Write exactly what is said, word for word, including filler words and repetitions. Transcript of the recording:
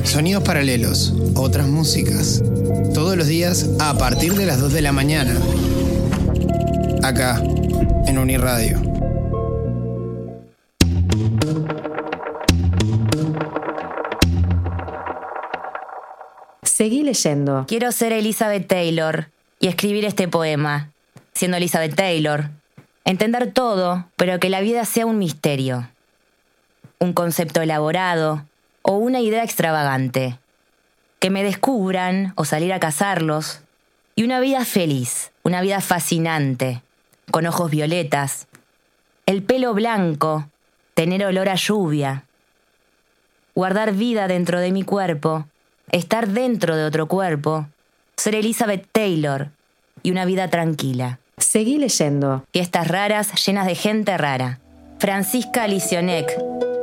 Sonidos paralelos, otras músicas. Todos los días a partir de las dos de la mañana. Acá, en Uniradio. Seguí leyendo. Quiero ser Elizabeth Taylor y escribir este poema, siendo Elizabeth Taylor. Entender todo, pero que la vida sea un misterio. Un concepto elaborado o una idea extravagante. Que me descubran o salir a cazarlos. Y una vida feliz, una vida fascinante, con ojos violetas, el pelo blanco, tener olor a lluvia. Guardar vida dentro de mi cuerpo, estar dentro de otro cuerpo, ser Elizabeth Taylor y una vida tranquila. Seguí leyendo. Fiestas raras llenas de gente rara. Francisca Lisionek.